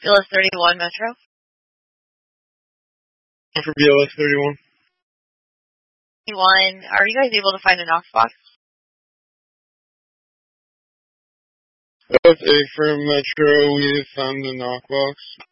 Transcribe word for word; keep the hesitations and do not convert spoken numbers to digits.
B L S thirty-one Metro. For B L S thirty-one. thirty-one, are you guys able to find a Knox box? Both A for Metro, we have found the knockbox.